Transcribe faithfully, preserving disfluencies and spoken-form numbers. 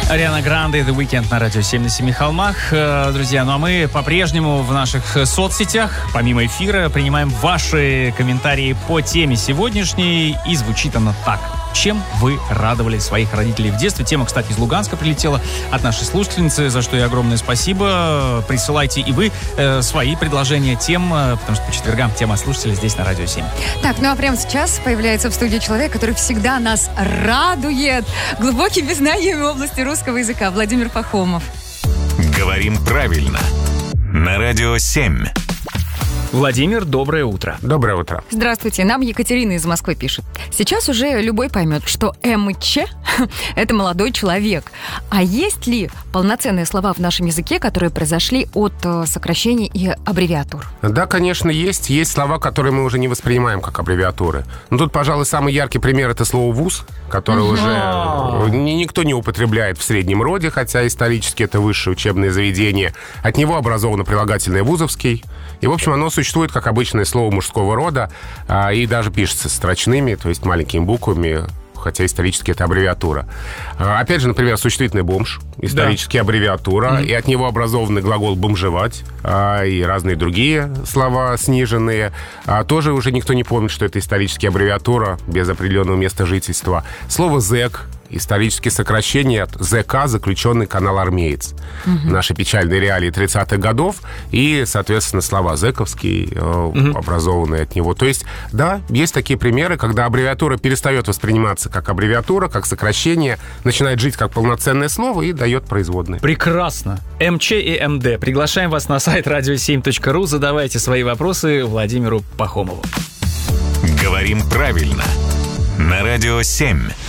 Ариана Гранде, The Weeknd на радио семь на семи холмах. Друзья, ну а мы по-прежнему в наших соцсетях, помимо эфира, принимаем ваши комментарии по теме сегодняшней. И звучит она так. Чем вы радовали своих родителей в детстве? Тема, кстати, из Луганска прилетела от нашей слушательницы, за что ей огромное спасибо. Присылайте и вы э, свои предложения тем, э, потому что по четвергам тема слушателей здесь на радио семь. Так, ну а прямо сейчас появляется в студии человек, который всегда нас радует глубокими знаниями в области русского языка. Владимир Пахомов. Говорим правильно. На радио семь. Владимир, доброе утро. Доброе утро. Здравствуйте, нам Екатерина из Москвы пишет. Сейчас уже любой поймет, что МЧ – это молодой человек. А есть ли полноценные слова в нашем языке, которые произошли от сокращений и аббревиатур? Да, конечно, есть. Есть слова, которые мы уже не воспринимаем как аббревиатуры. Но тут, пожалуй, самый яркий пример – это слово «вуз», которое уже никто не употребляет в среднем роде, хотя исторически это высшее учебное заведение. От него образовано прилагательное «вузовский». И, в общем, оно существует как обычное слово мужского рода а, и даже пишется строчными, то есть маленькими буквами, хотя исторически это аббревиатура. А, опять же, например, существительный бомж, исторически да. аббревиатура, mm-hmm. и от него образованный глагол «бомжевать», а, и разные другие слова сниженные. А, тоже уже никто не помнит, что это исторически аббревиатура без определенного места жительства. Слово «зэк», исторические сокращения от ЗК, заключенный канал-армеец. Угу. Наши печальные реалии тридцатых годов и, соответственно, слова зэковские, угу. образованные от него. То есть, да, есть такие примеры, когда аббревиатура перестает восприниматься как аббревиатура, как сокращение, начинает жить как полноценное слово и дает производные. Прекрасно. МЧ и МД. Приглашаем вас на сайт радио семь точка ру. Задавайте свои вопросы Владимиру Пахомову. Говорим правильно. На радио семь.